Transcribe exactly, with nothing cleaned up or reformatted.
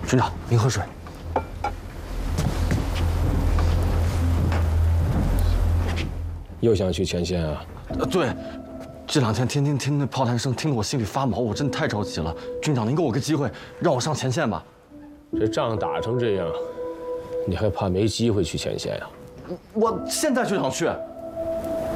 军长，您喝水。 又想去前线啊？ 呃，对，这两天天天听那炮弹声，听得我心里发毛，我真的太着急了。军长，您给我个机会，让我上前线吧。 这仗打成这样，你还怕没机会去前线呀？ 我现在就想去。